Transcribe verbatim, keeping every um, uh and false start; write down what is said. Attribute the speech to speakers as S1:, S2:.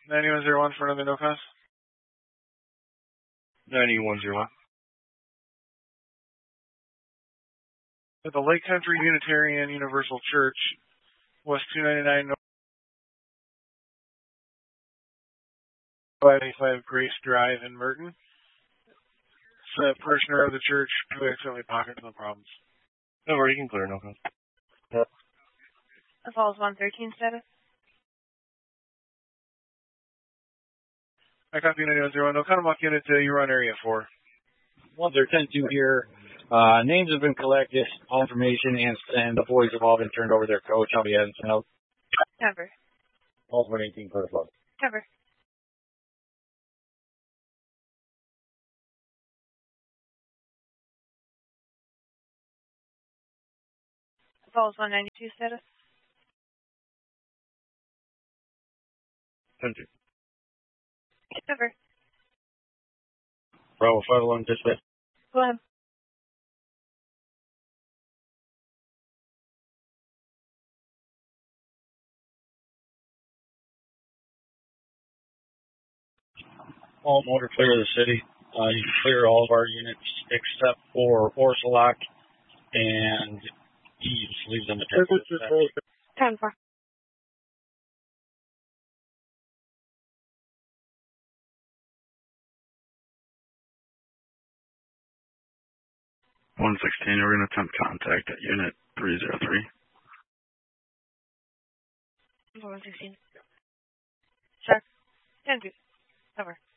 S1: ninety-one zero one for another no cause.
S2: ninety-one zero one.
S1: At the Lake Country Unitarian Universal Church, West two ninety-nine North five eighty-five Grace Drive in Merton. It's a parishioner of the church who accidentally pocketed the problems.
S2: No worries, you can clear, no cause.
S3: Yep. As well as one thirteen status.
S1: I copy ninety-one zero one. No Oconomowoc unit, uh, you run area four.
S4: one they're ten two here. Uh, names have been collected, all information, and, and the boys have all been turned over to their coach. I'll be heading out.
S3: Cover.
S4: All one eighteen for the club.
S3: Cover. As well as one ninety-two status.
S2: ten two.
S3: Cover.
S4: Bravo five one dispatch.
S3: Go ahead.
S4: All motor clear of the city. Uh, you can clear all of our units except for Orsalak, and you just leave them at
S3: ten four.
S5: one sixteen, we're going to attempt contact at unit three zero three.
S3: one sixteen. Sure. ten two. Cover.